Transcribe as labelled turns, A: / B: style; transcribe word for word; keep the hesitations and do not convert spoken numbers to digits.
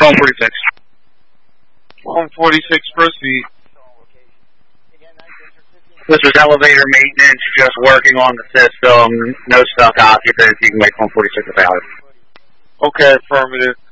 A: Home forty-six. Home forty-six, proceed.
B: This is elevator maintenance, just working on the system, no stuck occupants. You can make home forty-six without it.
A: Okay, affirmative.